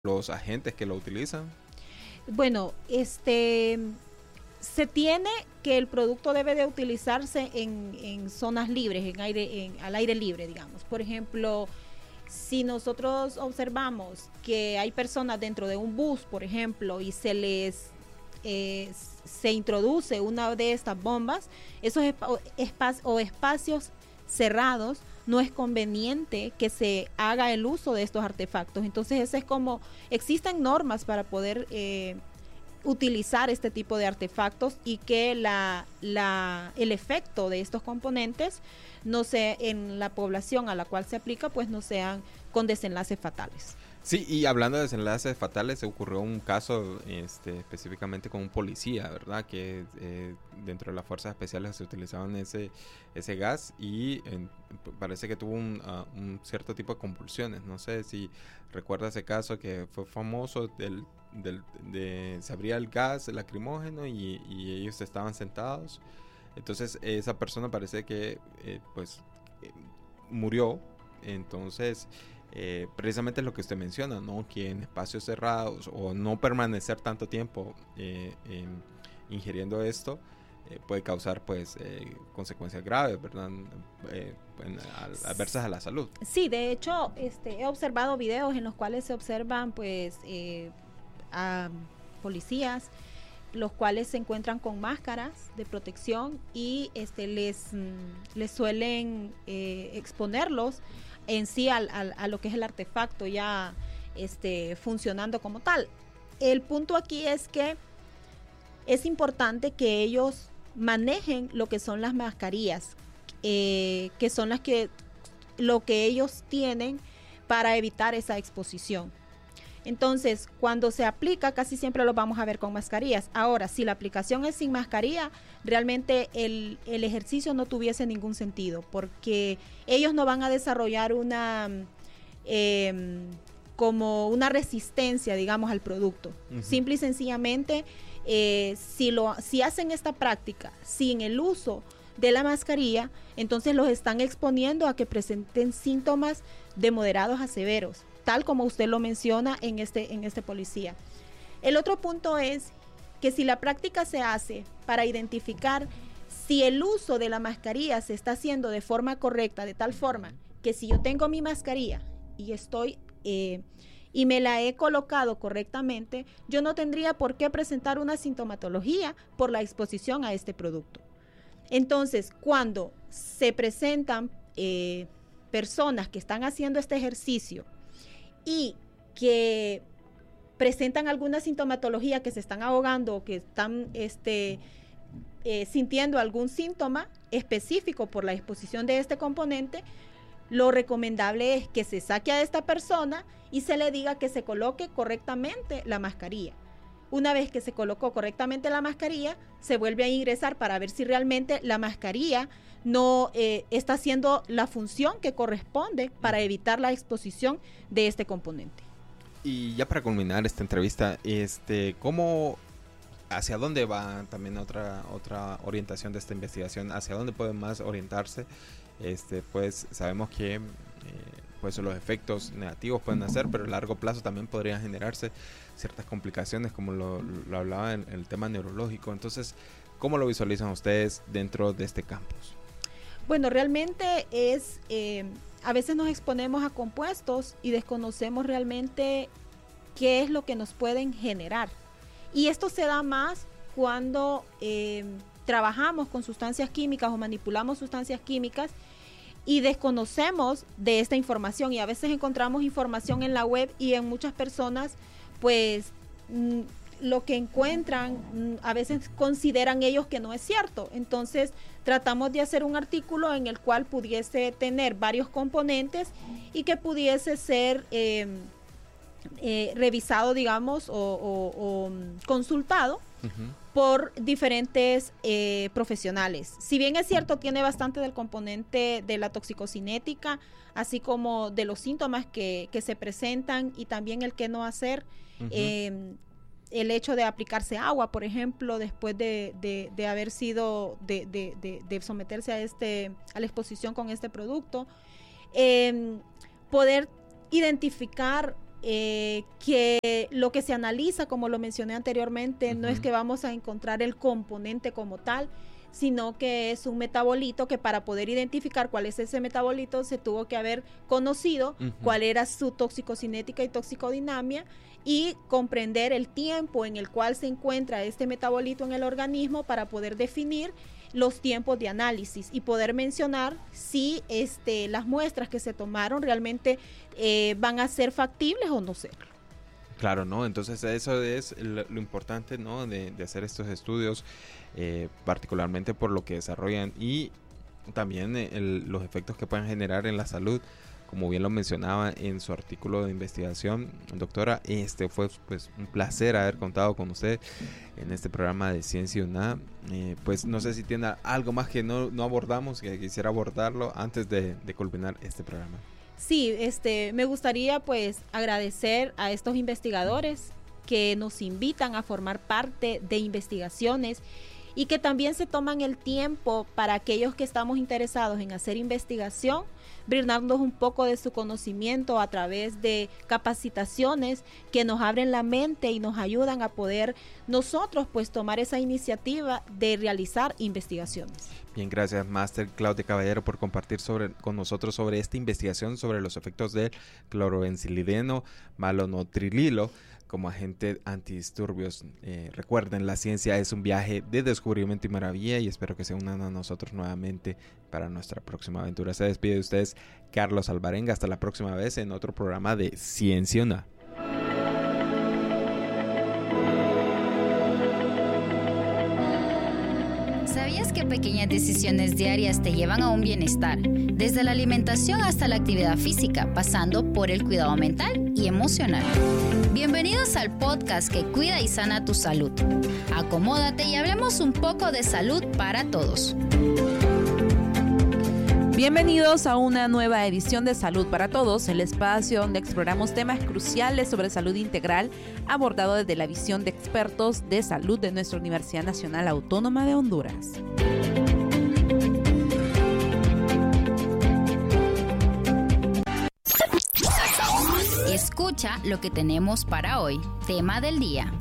los agentes que lo utilizan? Bueno, se tiene que el producto debe de utilizarse en zonas libres, al aire libre, digamos. Por ejemplo, si nosotros observamos que hay personas dentro de un bus, por ejemplo, y se introduce una de estas bombas, esos espacios cerrados, no es conveniente que se haga el uso de estos artefactos. Entonces, eso es como, existen normas para poder utilizar este tipo de artefactos y que el efecto de estos componentes no sea en la población a la cual se aplica, pues no sean con desenlaces fatales. Sí, y hablando de desenlaces fatales, se ocurrió un caso específicamente con un policía, ¿verdad? Que dentro de las fuerzas especiales se utilizaban ese gas y parece que tuvo un cierto tipo de convulsiones. No sé si recuerda ese caso que fue famoso se abría el gas lacrimógeno y ellos estaban sentados. Entonces esa persona parece que murió. Entonces precisamente lo que usted menciona, ¿no? Que en espacios cerrados o no permanecer tanto tiempo ingiriendo esto puede causar pues consecuencias graves, ¿verdad? Adversas a la salud. Sí, de hecho, he observado videos en los cuales se observan pues a policías, los cuales se encuentran con máscaras de protección y les suelen exponerlos en sí a lo que es el artefacto ya funcionando como tal. El punto aquí es que es importante que ellos manejen lo que son las mascarillas, que son lo que ellos tienen para evitar esa exposición. Entonces, cuando se aplica, casi siempre lo vamos a ver con mascarillas. Ahora, si la aplicación es sin mascarilla, realmente el ejercicio no tuviese ningún sentido, porque ellos no van a desarrollar como una resistencia, digamos, al producto. Uh-huh. Simple y sencillamente, si hacen esta práctica sin el uso de la mascarilla, entonces los están exponiendo a que presenten síntomas de moderados a severos, tal como usted lo menciona en este policía. El otro punto es que si la práctica se hace para identificar si el uso de la mascarilla se está haciendo de forma correcta, de tal forma que si yo tengo mi mascarilla y me la he colocado correctamente, yo no tendría por qué presentar una sintomatología por la exposición a este producto. Entonces, cuando se presentan personas que están haciendo este ejercicio y que presentan alguna sintomatología, que se están ahogando o que están sintiendo algún síntoma específico por la exposición de este componente, lo recomendable es que se saque a esta persona y se le diga que se coloque correctamente la mascarilla. Una vez que se colocó correctamente la mascarilla, se vuelve a ingresar para ver si realmente la mascarilla no está haciendo la función que corresponde para evitar la exposición de este componente. Y ya para culminar esta entrevista, ¿hacia dónde va también otra orientación de esta investigación? ¿Hacia dónde puede más orientarse? Pues sabemos que pues los efectos negativos pueden hacer, pero a largo plazo también podrían generarse ciertas complicaciones, como lo hablaba en el tema neurológico. Entonces, ¿cómo lo visualizan ustedes dentro de este campus? Bueno, realmente a veces nos exponemos a compuestos y desconocemos realmente qué es lo que nos pueden generar. Y esto se da más cuando trabajamos con sustancias químicas o manipulamos sustancias químicas y desconocemos de esta información, y a veces encontramos información en la web y en muchas personas pues lo que encuentran a veces consideran ellos que no es cierto. Entonces tratamos de hacer un artículo en el cual pudiese tener varios componentes y que pudiese ser revisado, digamos, o consultado por diferentes profesionales. Si bien es cierto, tiene bastante del componente de la toxicocinética, así como de los síntomas que se presentan y también el qué no hacer. El hecho de aplicarse agua, por ejemplo, después de haber sido, de someterse a la exposición con este producto. Poder identificar que lo que se analiza, como lo mencioné anteriormente, no es que vamos a encontrar el componente como tal, sino que es un metabolito que para poder identificar cuál es ese metabolito se tuvo que haber conocido cuál era su toxicocinética y toxicodinamia y comprender el tiempo en el cual se encuentra este metabolito en el organismo para poder definir los tiempos de análisis y poder mencionar si las muestras que se tomaron realmente van a ser factibles o no ser. Claro, ¿no? Entonces eso es lo importante, ¿no? De hacer estos estudios, particularmente por lo que desarrollan y también los efectos que pueden generar en la salud. Como bien lo mencionaba en su artículo de investigación, doctora, fue pues un placer haber contado con usted en este programa de Ciencia y Nada. Pues no sé si tiene algo más que no abordamos, que quisiera abordarlo antes de culminar este programa. Sí, me gustaría pues agradecer a estos investigadores que nos invitan a formar parte de investigaciones y que también se toman el tiempo para aquellos que estamos interesados en hacer investigación, brindarnos un poco de su conocimiento a través de capacitaciones que nos abren la mente y nos ayudan a poder nosotros pues tomar esa iniciativa de realizar investigaciones. Bien, gracias Máster Claudia Caballero por compartir con nosotros sobre esta investigación sobre los efectos del clorobenzilideno malonotrililo como agente antidisturbios. Recuerden, la ciencia es un viaje de descubrimiento y maravilla y espero que se unan a nosotros nuevamente para nuestra próxima aventura. Se despide de ustedes Carlos Alvarenga. Hasta la próxima vez en otro programa de Ciencia Una. ¿Sabías que pequeñas decisiones diarias te llevan a un bienestar? Desde la alimentación hasta la actividad física, pasando por el cuidado mental y emocional. Bienvenidos al podcast que cuida y sana tu salud. Acomódate y hablemos un poco de salud para todos. Bienvenidos a una nueva edición de Salud para Todos, el espacio donde exploramos temas cruciales sobre salud integral abordado desde la visión de expertos de salud de nuestra Universidad Nacional Autónoma de Honduras. Escucha lo que tenemos para hoy. Tema del día.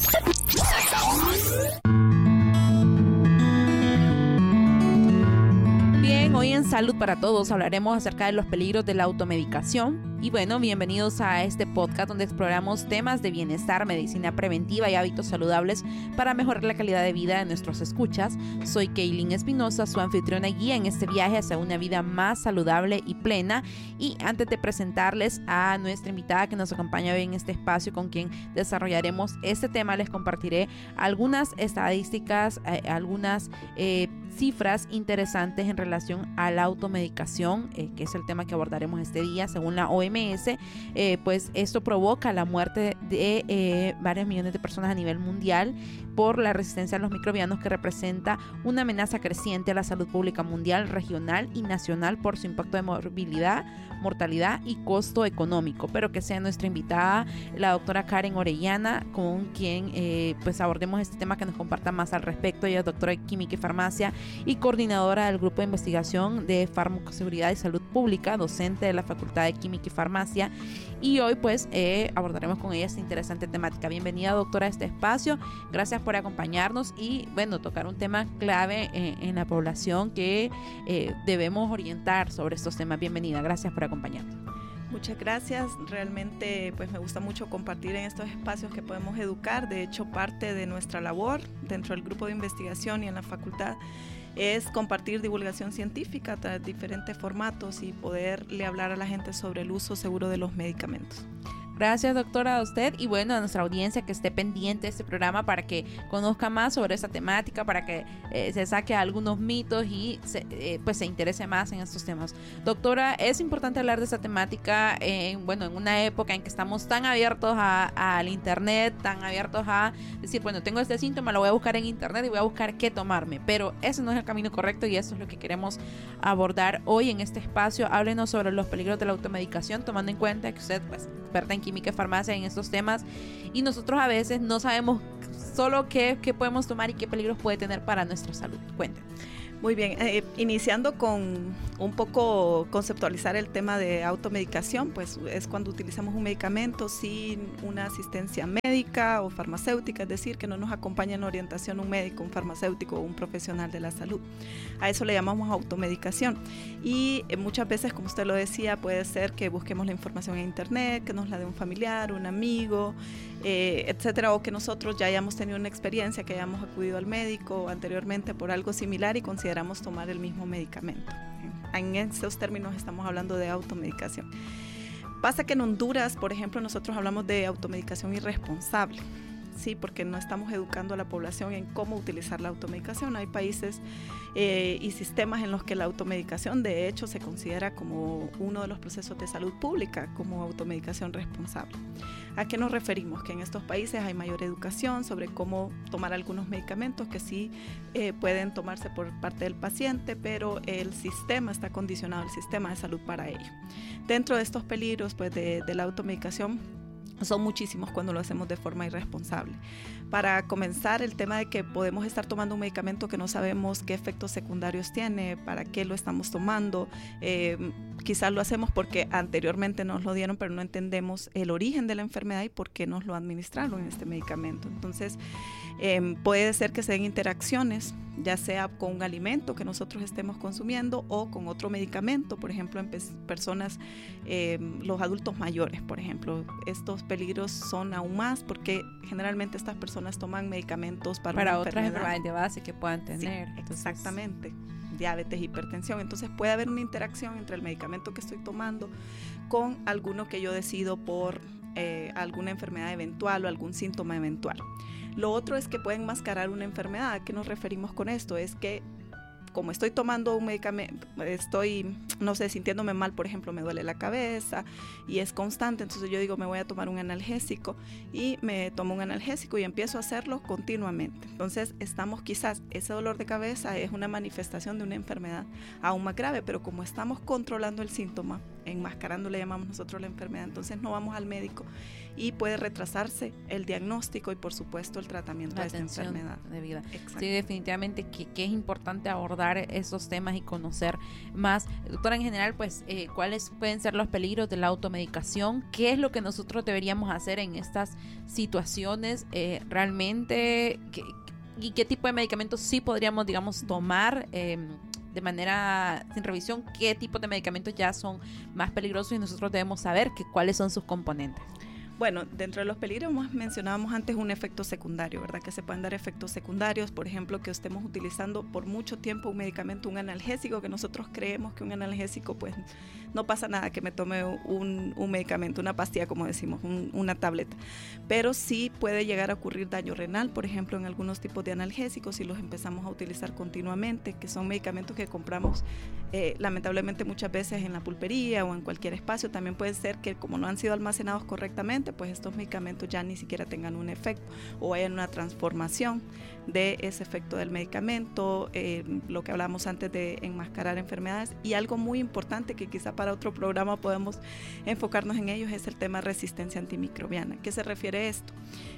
Bien, hoy en Salud para Todos hablaremos acerca de los peligros de la automedicación. Y bueno, bienvenidos a este podcast donde exploramos temas de bienestar, medicina preventiva y hábitos saludables para mejorar la calidad de vida de nuestros escuchas. Soy Kaylin Espinosa, su anfitriona y guía en este viaje hacia una vida más saludable y plena. Y antes de presentarles a nuestra invitada que nos acompaña hoy en este espacio con quien desarrollaremos este tema, les compartiré algunas estadísticas, algunas cifras interesantes en relación a la automedicación, que es el tema que abordaremos este día. Según la OMS, pues esto provoca la muerte de varios millones de personas a nivel mundial por la resistencia a los microbianos, que representa una amenaza creciente a la salud pública mundial, regional y nacional por su impacto de morbilidad, mortalidad y costo económico. Pero que sea nuestra invitada la doctora Karen Orellana, con quien pues abordemos este tema, que nos comparta más al respecto. Ella es doctora de Química y Farmacia y coordinadora del Grupo de Investigación de Farmacoseguridad y Salud Pública, docente de la Facultad de Química y Farmacia, y hoy pues abordaremos con ella esta interesante temática. Bienvenida, doctora, a este espacio. Gracias por acompañarnos y bueno, tocar un tema clave en la población que debemos orientar sobre estos temas. Bienvenida, gracias por acompañarnos. Muchas gracias, realmente pues me gusta mucho compartir en estos espacios que podemos educar. De hecho, parte de nuestra labor dentro del grupo de investigación y en la facultad es compartir divulgación científica a diferentes formatos y poderle hablar a la gente sobre el uso seguro de los medicamentos. Gracias, doctora, a usted y bueno, a nuestra audiencia que esté pendiente de este programa para que conozca más sobre esta temática, para que se saque algunos mitos y pues se interese más en estos temas. Doctora, es importante hablar de esta temática en una época en que estamos tan abiertos al internet, tan abiertos a decir, bueno, tengo este síntoma, lo voy a buscar en internet y voy a buscar qué tomarme, pero ese no es el camino correcto y eso es lo que queremos abordar hoy en este espacio. Háblenos sobre los peligros de la automedicación, tomando en cuenta que usted pues experta en química y farmacia en estos temas y nosotros a veces no sabemos solo qué podemos tomar y qué peligros puede tener para nuestra salud. Cuéntenos. Muy bien, iniciando con un poco conceptualizar el tema de automedicación, pues es cuando utilizamos un medicamento sin una asistencia médica o farmacéutica, es decir, que no nos acompaña en orientación un médico, un farmacéutico o un profesional de la salud. A eso le llamamos automedicación. Y muchas veces, como usted lo decía, puede ser que busquemos la información en internet, que nos la dé un familiar, un amigo, etcétera, o que nosotros ya hayamos tenido una experiencia, que hayamos acudido al médico anteriormente por algo similar y consideramos tomar el mismo medicamento. En esos términos estamos hablando de automedicación. Pasa que en Honduras, por ejemplo, nosotros hablamos de automedicación irresponsable, ¿sí? Porque no estamos educando a la población en cómo utilizar la automedicación. Hay países y sistemas en los que la automedicación de hecho se considera como uno de los procesos de salud pública, como automedicación responsable. ¿A qué nos referimos? Que en estos países hay mayor educación sobre cómo tomar algunos medicamentos que sí pueden tomarse por parte del paciente, pero el sistema está condicionado, el sistema de salud para ello. Dentro de estos peligros pues, de la automedicación, son muchísimos cuando lo hacemos de forma irresponsable. Para comenzar, el tema de que podemos estar tomando un medicamento que no sabemos qué efectos secundarios tiene, para qué lo estamos tomando. Quizás lo hacemos porque anteriormente nos lo dieron, pero no entendemos el origen de la enfermedad y por qué nos lo administraron en este medicamento. Entonces, puede ser que se den interacciones, ya sea con un alimento que nosotros estemos consumiendo o con otro medicamento, por ejemplo, en personas, los adultos mayores, por ejemplo. Estos peligros son aún más porque generalmente estas personas toman medicamentos para otras enfermedades de base que puedan tener. Sí, exactamente. Diabetes, hipertensión. Entonces puede haber una interacción entre el medicamento que estoy tomando con alguno que yo decido por alguna enfermedad eventual o algún síntoma eventual. Lo otro es que pueden enmascarar una enfermedad. ¿A qué nos referimos con esto? Es que como estoy tomando un medicamento, estoy, no sé, sintiéndome mal, por ejemplo, me duele la cabeza y es constante, entonces yo digo, me voy a tomar un analgésico y me tomo un analgésico y empiezo a hacerlo continuamente. Entonces estamos quizás, ese dolor de cabeza es una manifestación de una enfermedad aún más grave, pero como estamos controlando el síntoma, enmascarando le llamamos nosotros la enfermedad, entonces no vamos al médico y puede retrasarse el diagnóstico y por supuesto el tratamiento de esta enfermedad. Debida. Sí, definitivamente que es importante abordar esos temas y conocer más. Doctora, en general, pues, ¿cuáles pueden ser los peligros de la automedicación? ¿Qué es lo que nosotros deberíamos hacer en estas situaciones realmente? ¿Y qué tipo de medicamentos sí podríamos, digamos, tomar de manera sin revisión? ¿Qué tipo de medicamentos ya son más peligrosos y nosotros debemos saber cuáles son sus componentes? Bueno, dentro de los peligros mencionábamos antes un efecto secundario, ¿verdad? Que se pueden dar efectos secundarios, por ejemplo, que estemos utilizando por mucho tiempo un medicamento, un analgésico, que nosotros creemos que un analgésico, pues no pasa nada que me tome un medicamento, una pastilla, como decimos, una tableta. Pero sí puede llegar a ocurrir daño renal, por ejemplo, en algunos tipos de analgésicos si los empezamos a utilizar continuamente, que son medicamentos que compramos lamentablemente muchas veces en la pulpería o en cualquier espacio. También puede ser que como no han sido almacenados correctamente, pues estos medicamentos ya ni siquiera tengan un efecto o haya una transformación de ese efecto del medicamento, lo que hablamos antes de enmascarar enfermedades. Y algo muy importante que quizá para otro programa podemos enfocarnos en ellos es el tema de resistencia antimicrobiana. ¿Qué se refiere a esto?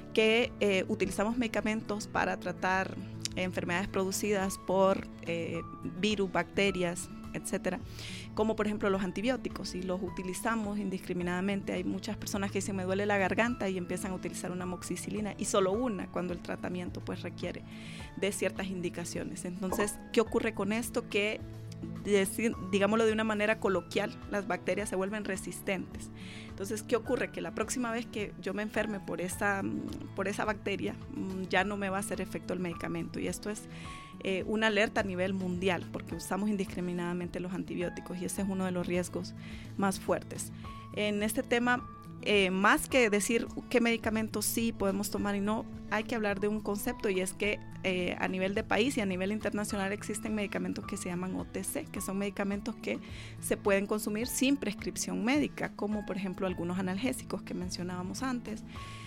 Que utilizamos medicamentos para tratar enfermedades producidas por virus, bacterias, etcétera, como por ejemplo los antibióticos, y los utilizamos indiscriminadamente. Hay muchas personas que dicen me duele la garganta y empiezan a utilizar una amoxicilina y solo una cuando el tratamiento pues requiere de ciertas indicaciones. Entonces, ¿qué ocurre con esto? Que digámoslo de una manera coloquial, las bacterias se vuelven resistentes. Entonces, ¿qué ocurre? Que la próxima vez que yo me enferme por esa bacteria, ya no me va a hacer efecto el medicamento. Y esto es una alerta a nivel mundial, porque usamos indiscriminadamente los antibióticos y ese es uno de los riesgos más fuertes. En este tema, más que decir qué medicamentos sí podemos tomar y no, hay que hablar de un concepto, y es que a nivel de país y a nivel internacional existen medicamentos que se llaman OTC, que son medicamentos que se pueden consumir sin prescripción médica, como por ejemplo algunos analgésicos que mencionábamos antes,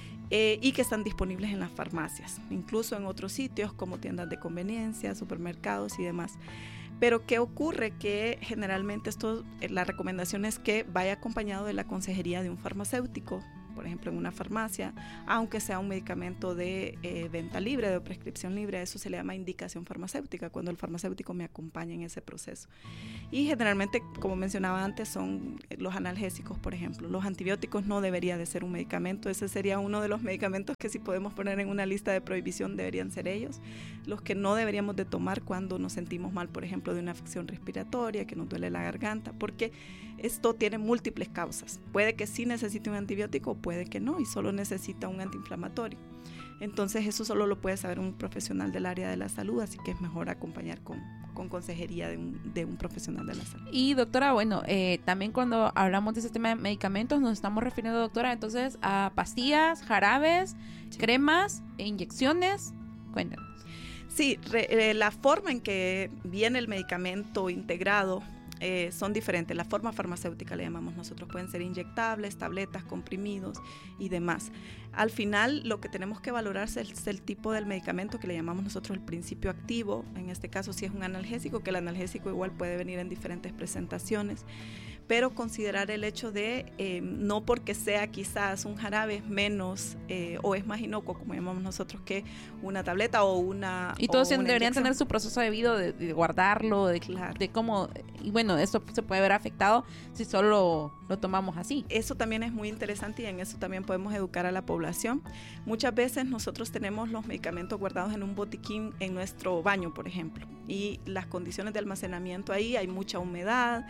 y que están disponibles en las farmacias, incluso en otros sitios como tiendas de conveniencia, supermercados y demás. Pero ¿qué ocurre? Que generalmente la recomendación es que vaya acompañado de la consejería de un farmacéutico, por por ejemplo, en una farmacia, aunque sea un medicamento de venta libre, de prescripción libre. Eso se le llama indicación farmacéutica, cuando el farmacéutico me acompaña en ese proceso. Y generalmente, como mencionaba antes, son los analgésicos, por ejemplo. Los antibióticos no debería de ser un medicamento. Ese sería uno de los medicamentos que, si podemos poner en una lista de prohibición, deberían ser ellos. Los que no deberíamos de tomar cuando nos sentimos mal, por ejemplo, de una afección respiratoria, que nos duele la garganta, porque esto tiene múltiples causas. Puede que sí necesite un antibiótico, puede que no, y solo necesita un antiinflamatorio. Entonces eso solo lo puede saber un profesional del área de la salud, así que es mejor acompañar con consejería de un profesional de la salud. Y doctora, bueno, también cuando hablamos de ese tema de medicamentos nos estamos refiriendo, doctora, entonces a pastillas, jarabes, sí, cremas, inyecciones. Cuéntanos. Sí, la forma en que viene el medicamento integrado son diferentes. La forma farmacéutica le llamamos nosotros. Pueden ser inyectables, tabletas, comprimidos y demás. Al final, lo que tenemos que valorar es el tipo del medicamento, que le llamamos nosotros el principio activo. En este caso, si es un analgésico, que el analgésico igual puede venir en diferentes presentaciones, pero considerar el hecho de no porque sea quizás un jarabe menos o es más inocuo, como llamamos nosotros, que una tableta o una. Y todos deberían inyección. tener su proceso debido de guardarlo, Claro. de cómo. Y bueno, esto se puede ver afectado si solo lo tomamos así. Eso también es muy interesante, y en eso también podemos educar a la población. Muchas veces nosotros tenemos los medicamentos guardados en un botiquín en nuestro baño, por ejemplo, y las condiciones de almacenamiento ahí, hay mucha humedad,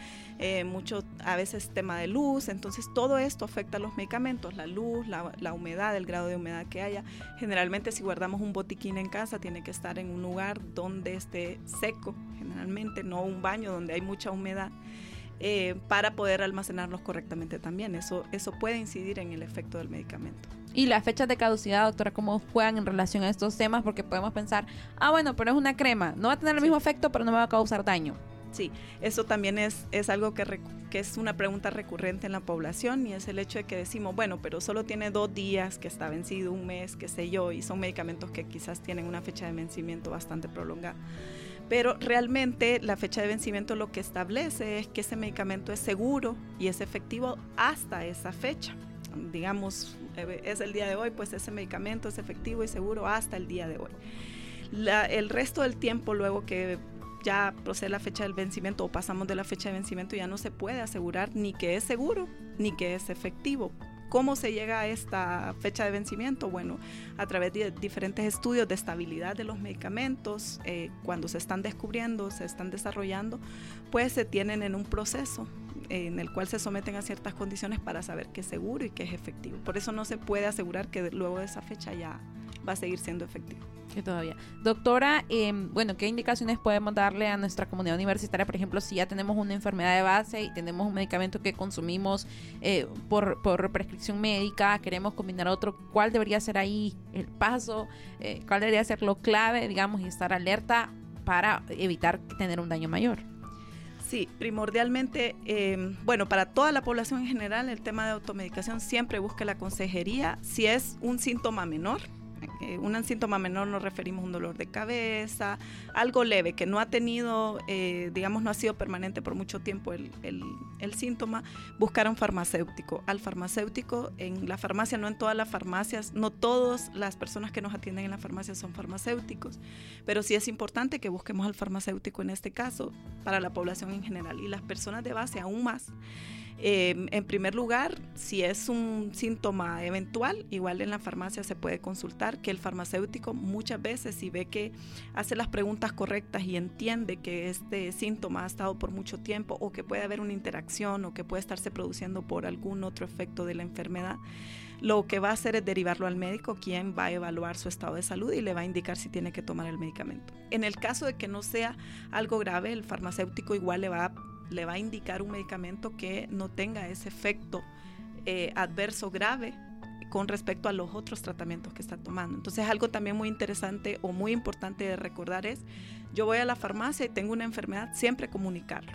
a veces tema de luz, entonces todo esto afecta a los medicamentos, la luz, la humedad, el grado de humedad que haya. Generalmente, si guardamos un botiquín en casa, tiene que estar en un lugar donde esté seco, generalmente, no un baño donde hay mucha humedad, para poder almacenarlos correctamente también. Eso puede incidir en el efecto del medicamento. Y las fechas de caducidad, doctora, ¿cómo juegan en relación a estos temas? Porque podemos pensar, bueno, pero es una crema, no va a tener el mismo efecto, pero no me va a causar daño. Sí, eso también es algo que es una pregunta recurrente en la población, y es el hecho de que decimos, bueno, pero solo tiene 2 días, que está vencido, un mes, qué sé yo, y son medicamentos que quizás tienen una fecha de vencimiento bastante prolongada. Pero realmente la fecha de vencimiento lo que establece es que ese medicamento es seguro y es efectivo hasta esa fecha. Digamos, es el día de hoy, pues ese medicamento es efectivo y seguro hasta el día de hoy. El resto del tiempo, luego que ya procede la fecha del vencimiento o pasamos de la fecha de vencimiento, ya no se puede asegurar ni que es seguro ni que es efectivo. ¿Cómo se llega a esta fecha de vencimiento? Bueno, a través de diferentes estudios de estabilidad de los medicamentos, cuando se están descubriendo, se están desarrollando, pues se tienen en un proceso en el cual se someten a ciertas condiciones para saber que es seguro y que es efectivo. Por eso no se puede asegurar que luego de esa fecha ya va a seguir siendo efectivo. Que todavía. Doctora, bueno, ¿qué indicaciones podemos darle a nuestra comunidad universitaria? Por ejemplo, si ya tenemos una enfermedad de base y tenemos un medicamento que consumimos por prescripción médica, queremos combinar otro, ¿cuál debería ser ahí el paso? ¿Cuál debería ser lo clave, digamos, y estar alerta para evitar tener un daño mayor? Sí, primordialmente, bueno, para toda la población en general, el tema de automedicación siempre busque la consejería. Si es un síntoma menor, un síntoma menor nos referimos a un dolor de cabeza, algo leve que no ha tenido, digamos, no ha sido permanente por mucho tiempo el síntoma, buscar a un farmacéutico. Al farmacéutico en la farmacia, no en todas las farmacias, no todas las personas que nos atienden en la farmacia son farmacéuticos, pero sí es importante que busquemos al farmacéutico en este caso para la población en general, y las personas de base aún más. En primer lugar, si es un síntoma eventual, igual en la farmacia se puede consultar, que el farmacéutico muchas veces, si ve que hace las preguntas correctas y entiende que este síntoma ha estado por mucho tiempo, o que puede haber una interacción, o que puede estarse produciendo por algún otro efecto de la enfermedad, lo que va a hacer es derivarlo al médico, quien va a evaluar su estado de salud y le va a indicar si tiene que tomar el medicamento. En el caso de que no sea algo grave, el farmacéutico igual le va a indicar un medicamento que no tenga ese efecto adverso grave con respecto a los otros tratamientos que está tomando. Entonces, algo también muy interesante o muy importante de recordar es, yo voy a la farmacia y tengo una enfermedad, siempre comunicarlo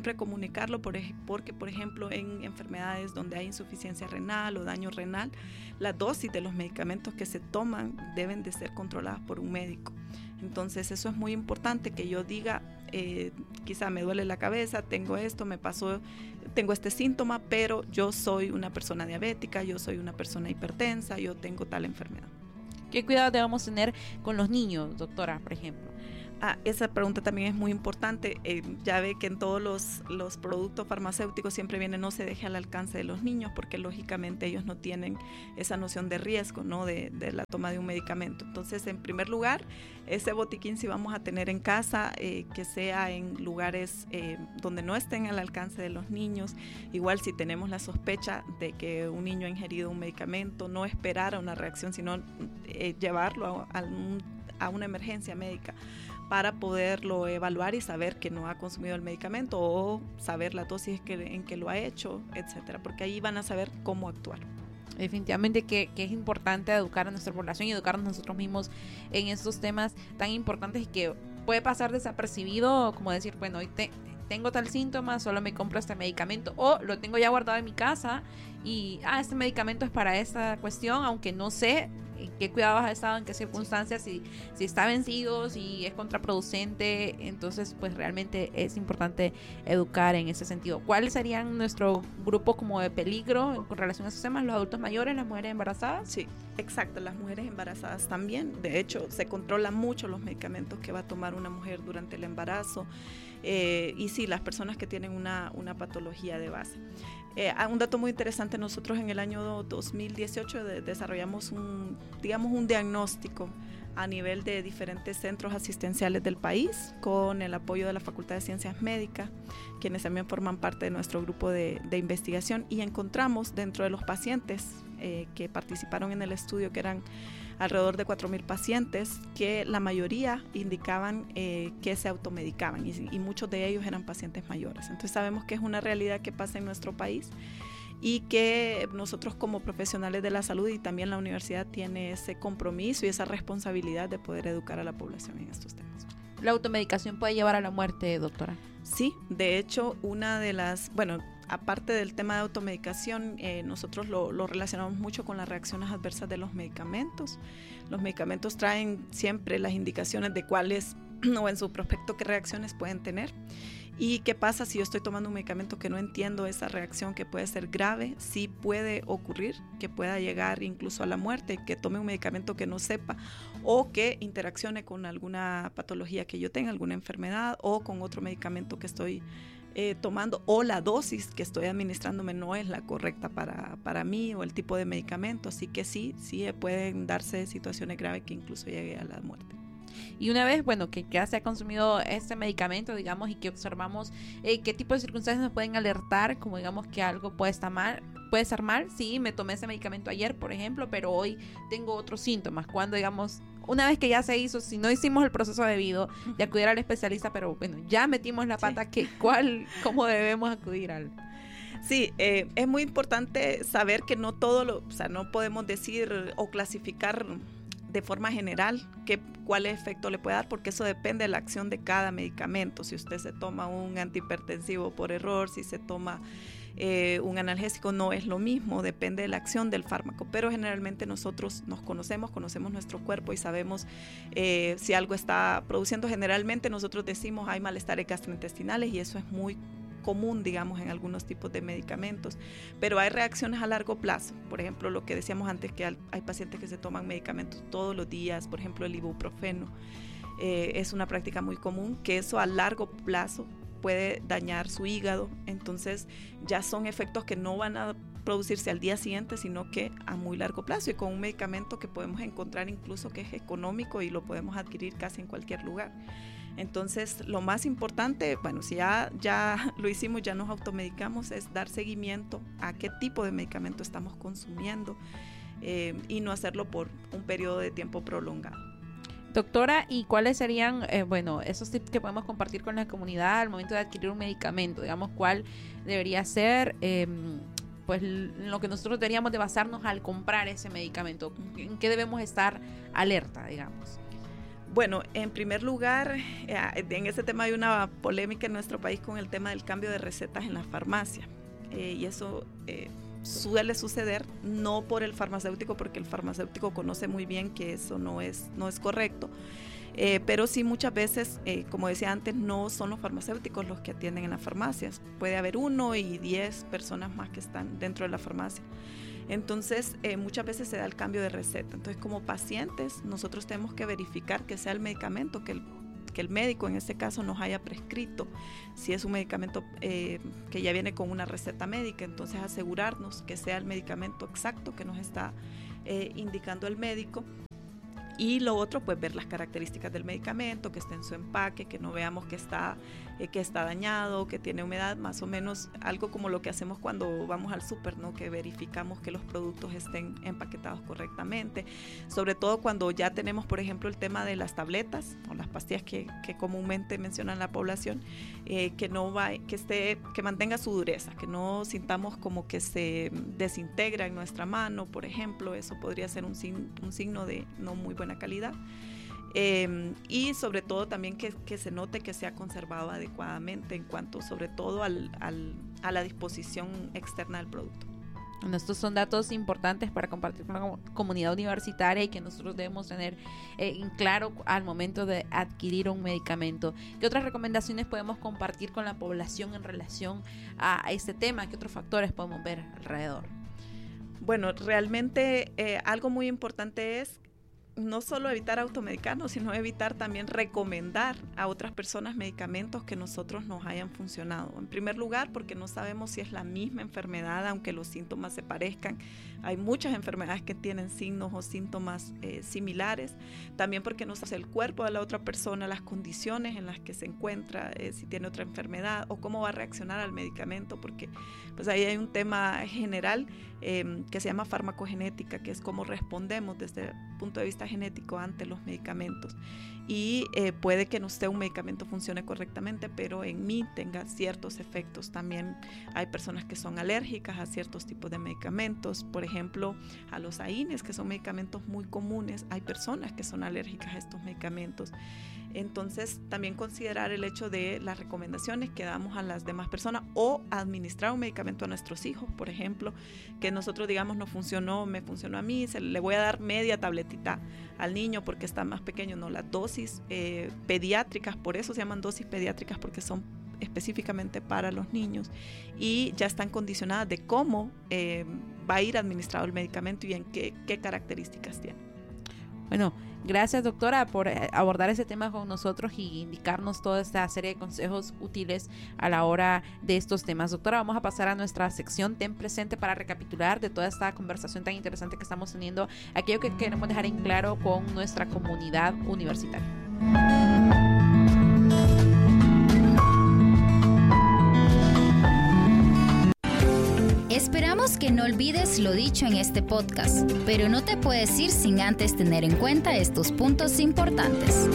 porque, por ejemplo, en enfermedades donde hay insuficiencia renal o daño renal, la dosis de los medicamentos que se toman deben de ser controladas por un médico. Entonces, eso es muy importante, que yo diga quizá me duele la cabeza, tengo esto, me pasó, tengo este síntoma, pero yo soy una persona diabética, yo soy una persona hipertensa, yo tengo tal enfermedad. ¿Qué cuidado debemos tener con los niños, doctora, por ejemplo? Esa pregunta también es muy importante. Ya ve que en todos los productos farmacéuticos siempre viene no se deje al alcance de los niños, porque lógicamente ellos no tienen esa noción de riesgo, ¿no? de la toma de un medicamento. Entonces, en primer lugar, ese botiquín si vamos a tener en casa, que sea en lugares donde no estén al alcance de los niños. Igual si tenemos la sospecha de que un niño ha ingerido un medicamento, no esperar a una reacción, sino llevarlo a una emergencia médica, para poderlo evaluar y saber que no ha consumido el medicamento o saber la dosis en que lo ha hecho, etcétera, porque ahí van a saber cómo actuar. Definitivamente que es importante educar a nuestra población y educarnos nosotros mismos en estos temas tan importantes y que puede pasar desapercibido, como decir, bueno, hoy tengo tal síntoma, solo me compro este medicamento, o lo tengo ya guardado en mi casa y este medicamento es para esta cuestión, aunque no sé en qué cuidados ha estado, en qué circunstancias, si está vencido, si es contraproducente. Entonces pues realmente es importante educar en ese sentido. ¿Cuáles serían nuestro grupo como de peligro con relación a esos temas? ¿Los adultos mayores, las mujeres embarazadas? Sí, exacto, las mujeres embarazadas también. De hecho, se controlan mucho los medicamentos que va a tomar una mujer durante el embarazo, y sí, las personas que tienen una patología de base. Un dato muy interesante, nosotros en el año 2018 desarrollamos un diagnóstico a nivel de diferentes centros asistenciales del país, con el apoyo de la Facultad de Ciencias Médicas, quienes también forman parte de nuestro grupo de investigación, y encontramos dentro de los pacientes que participaron en el estudio, que eran alrededor de 4,000 pacientes, que la mayoría indicaban que se automedicaban, y muchos de ellos eran pacientes mayores. Entonces sabemos que es una realidad que pasa en nuestro país y que nosotros como profesionales de la salud y también la universidad tiene ese compromiso y esa responsabilidad de poder educar a la población en estos temas. ¿La automedicación puede llevar a la muerte, doctora? Sí, de hecho, aparte del tema de automedicación, nosotros lo relacionamos mucho con las reacciones adversas de los medicamentos. Los medicamentos traen siempre las indicaciones de cuáles, o en su prospecto, qué reacciones pueden tener. ¿Y qué pasa si yo estoy tomando un medicamento que no entiendo esa reacción, que puede ser grave? Sí puede ocurrir que pueda llegar incluso a la muerte, que tome un medicamento que no sepa, o que interaccione con alguna patología que yo tenga, alguna enfermedad, o con otro medicamento que estoy tomando, o la dosis que estoy administrándome no es la correcta para mí, o el tipo de medicamento. Así que sí pueden darse situaciones graves que incluso llegue a la muerte. Y una vez, que ya se ha consumido este medicamento, digamos, y que observamos qué tipo de circunstancias nos pueden alertar, como digamos que algo puede estar mal, sí, me tomé ese medicamento ayer, por ejemplo, pero hoy tengo otros síntomas. Cuando, digamos, una vez que ya se hizo, si no hicimos el proceso debido de acudir al especialista, pero ya metimos la pata, sí. ¿Cómo debemos acudir al...? Sí, es muy importante saber que no todo no podemos decir o clasificar de forma general cuál efecto le puede dar, porque eso depende de la acción de cada medicamento. Si usted se toma un antihipertensivo por error, si se toma un analgésico, no es lo mismo, depende de la acción del fármaco, pero generalmente nosotros nos conocemos nuestro cuerpo y sabemos si algo está produciendo. Generalmente nosotros decimos hay malestares gastrointestinales, y eso es muy común, digamos, en algunos tipos de medicamentos, pero hay reacciones a largo plazo. Por ejemplo, lo que decíamos antes, que hay pacientes que se toman medicamentos todos los días, por ejemplo el ibuprofeno, es una práctica muy común, que eso a largo plazo puede dañar su hígado. Entonces ya son efectos que no van a producirse al día siguiente, sino que a muy largo plazo, y con un medicamento que podemos encontrar incluso que es económico y lo podemos adquirir casi en cualquier lugar. Entonces, lo más importante, si ya lo hicimos, ya nos automedicamos, es dar seguimiento a qué tipo de medicamento estamos consumiendo, y no hacerlo por un periodo de tiempo prolongado. Doctora, ¿y cuáles serían, esos tips que podemos compartir con la comunidad al momento de adquirir un medicamento? Digamos, ¿cuál debería ser lo que nosotros deberíamos de basarnos al comprar ese medicamento? ¿En qué debemos estar alerta, digamos? Bueno, en primer lugar, en este tema hay una polémica en nuestro país con el tema del cambio de recetas en la farmacia, y eso suele suceder no por el farmacéutico, porque el farmacéutico conoce muy bien que eso no es correcto, Pero sí, muchas veces, como decía antes, no son los farmacéuticos los que atienden en las farmacias. Puede haber 1 y 10 personas más que están dentro de la farmacia. Entonces, muchas veces se da el cambio de receta. Entonces, como pacientes, nosotros tenemos que verificar que sea el medicamento que el médico en este caso nos haya prescrito. Si es un medicamento que ya viene con una receta médica, entonces asegurarnos que sea el medicamento exacto que nos está indicando el médico. Y lo otro, pues ver las características del medicamento, que esté en su empaque, que no veamos que está dañado, que tiene humedad, más o menos algo como lo que hacemos cuando vamos al súper, ¿no? Que verificamos que los productos estén empaquetados correctamente. Sobre todo cuando ya tenemos, por ejemplo, el tema de las tabletas o las pastillas que comúnmente mencionan la población, que mantenga su dureza, que no sintamos como que se desintegra en nuestra mano, por ejemplo. Eso podría ser un signo de no muy buena calidad, y sobre todo también que se note que se ha conservado adecuadamente en cuanto sobre todo a la disposición externa del producto. Bueno, estos son datos importantes para compartir con la comunidad universitaria y que nosotros debemos tener en claro al momento de adquirir un medicamento. ¿Qué otras recomendaciones podemos compartir con la población en relación a este tema? ¿Qué otros factores podemos ver alrededor? Bueno, realmente algo muy importante es no solo evitar automedicarnos, sino evitar también recomendar a otras personas medicamentos que nosotros nos hayan funcionado. En primer lugar, porque no sabemos si es la misma enfermedad, aunque los síntomas se parezcan. Hay muchas enfermedades que tienen signos o síntomas similares. También porque no sabemos el cuerpo de la otra persona, las condiciones en las que se encuentra, si tiene otra enfermedad o cómo va a reaccionar al medicamento, porque pues ahí hay un tema general que se llama farmacogenética, que es cómo respondemos desde el punto de vista genético ante los medicamentos. Y puede que en usted un medicamento funcione correctamente, pero en mí tenga ciertos efectos. También hay personas que son alérgicas a ciertos tipos de medicamentos, por ejemplo, a los AINES, que son medicamentos muy comunes. Hay personas que son alérgicas a estos medicamentos. Entonces, también considerar el hecho de las recomendaciones que damos a las demás personas o administrar un medicamento a nuestros hijos, por ejemplo, que nosotros digamos me funcionó a mí, le voy a dar media tabletita al niño porque está más pequeño. No, las dosis pediátricas, por eso se llaman dosis pediátricas, porque son específicamente para los niños y ya están condicionadas de cómo va a ir administrado el medicamento y en qué características tiene. Bueno, gracias doctora por abordar ese tema con nosotros y indicarnos toda esta serie de consejos útiles a la hora de estos temas. Doctora, vamos a pasar a nuestra sección Ten Presente para recapitular de toda esta conversación tan interesante que estamos teniendo, aquello que queremos dejar en claro con nuestra comunidad universitaria. Esperamos que no olvides lo dicho en este podcast, pero no te puedes ir sin antes tener en cuenta estos puntos importantes.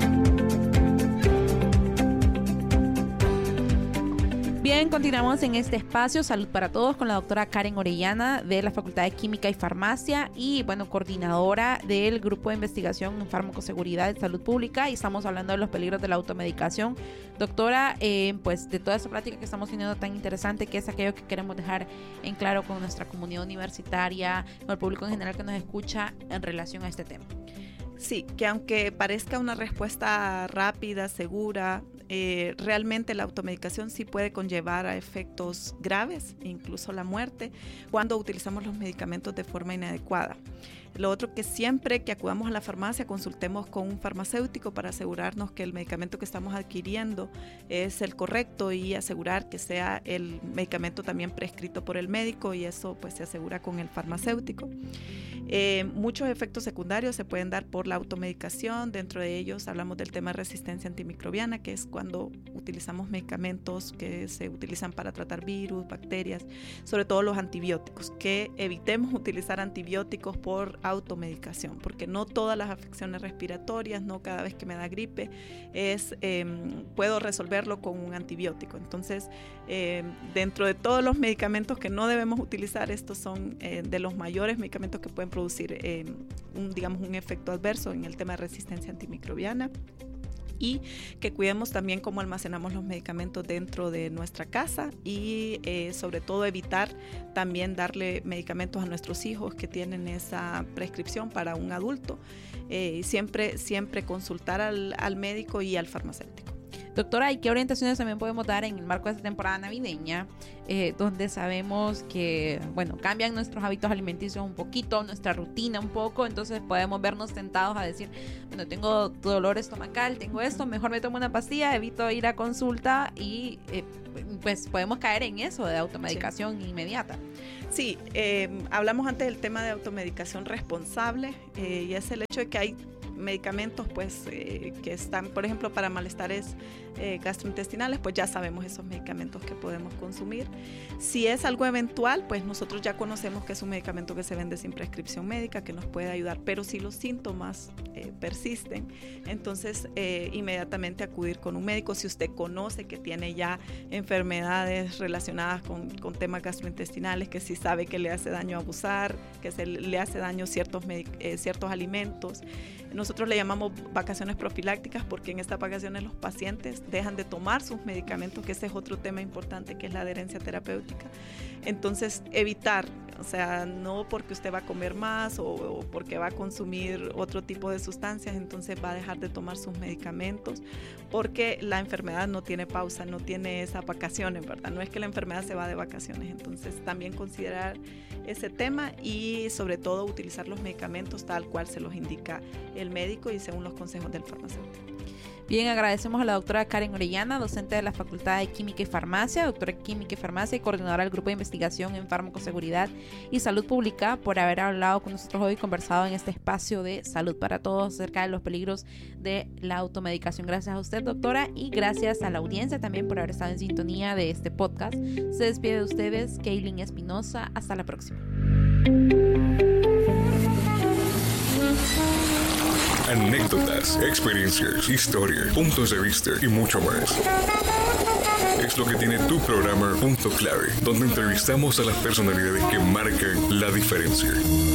Bien, continuamos en este espacio Salud para Todos con la doctora Karen Orellana de la Facultad de Química y Farmacia y, bueno, coordinadora del Grupo de Investigación en Farmacoseguridad y Salud Pública, y estamos hablando de los peligros de la automedicación. Doctora, pues de toda esta práctica que estamos teniendo tan interesante, que es aquello que queremos dejar en claro con nuestra comunidad universitaria, con el público en general que nos escucha en relación a este tema. Sí, que aunque parezca una respuesta rápida, segura, realmente la automedicación sí puede conllevar a efectos graves, incluso la muerte, cuando utilizamos los medicamentos de forma inadecuada. Lo otro, que siempre que acudamos a la farmacia consultemos con un farmacéutico para asegurarnos que el medicamento que estamos adquiriendo es el correcto y asegurar que sea el medicamento también prescrito por el médico, y eso pues se asegura con el farmacéutico. Muchos efectos secundarios se pueden dar por la automedicación. Dentro de ellos hablamos del tema de resistencia antimicrobiana, que es cuando utilizamos medicamentos que se utilizan para tratar virus, bacterias, sobre todo los antibióticos, que evitemos utilizar antibióticos por automedicación, porque no todas las afecciones respiratorias, no cada vez que me da gripe puedo resolverlo con un antibiótico. Entonces, dentro de todos los medicamentos que no debemos utilizar, estos son de los mayores medicamentos que pueden producir un efecto adverso en el tema de resistencia antimicrobiana. y que cuidemos también cómo almacenamos los medicamentos dentro de nuestra casa y sobre todo evitar también darle medicamentos a nuestros hijos que tienen esa prescripción para un adulto. Siempre consultar al médico y al farmacéutico. Doctora, ¿y qué orientaciones también podemos dar en el marco de esta temporada navideña, donde sabemos que, bueno, cambian nuestros hábitos alimenticios un poquito, nuestra rutina un poco, entonces podemos vernos tentados a decir, bueno, tengo dolor estomacal, tengo esto, mejor me tomo una pastilla, evito ir a consulta y pues podemos caer en eso de automedicación inmediata. Sí, hablamos antes del tema de automedicación responsable y es el hecho de que hay medicamentos pues que están, por ejemplo, para malestares gastrointestinales, pues ya sabemos esos medicamentos que podemos consumir. Si es algo eventual, pues nosotros ya conocemos que es un medicamento que se vende sin prescripción médica, que nos puede ayudar, pero si los síntomas persisten, entonces inmediatamente acudir con un médico. Si usted conoce que tiene ya enfermedades relacionadas con temas gastrointestinales, que si sabe que le hace daño abusar, que le hace daño ciertos alimentos. Nosotros le llamamos vacaciones profilácticas porque en estas vacaciones los pacientes dejan de tomar sus medicamentos, que ese es otro tema importante, que es la adherencia terapéutica. Entonces, evitar, o sea, no porque usted va a comer más o porque va a consumir otro tipo de sustancias, entonces va a dejar de tomar sus medicamentos, porque la enfermedad no tiene pausa, no tiene esas vacaciones, ¿verdad? No es que la enfermedad se va de vacaciones, entonces también considerar ese tema y sobre todo utilizar los medicamentos tal cual se los indica el médico y según los consejos del farmacéutico. Bien, agradecemos a la doctora Karen Orellana, docente de la Facultad de Química y Farmacia, doctora en Química y Farmacia y coordinadora del Grupo de Investigación en Farmacoseguridad y Salud Pública, por haber hablado con nosotros hoy y conversado en este espacio de Salud para Todos acerca de los peligros de la automedicación. Gracias a usted, doctora, y gracias a la audiencia también por haber estado en sintonía de este podcast. Se despide de ustedes, Kaylin Espinosa. Hasta la próxima. Anécdotas, experiencias, historias, puntos de vista y mucho más. Es lo que tiene tu programa Punto Clave, donde entrevistamos a las personalidades que marcan la diferencia.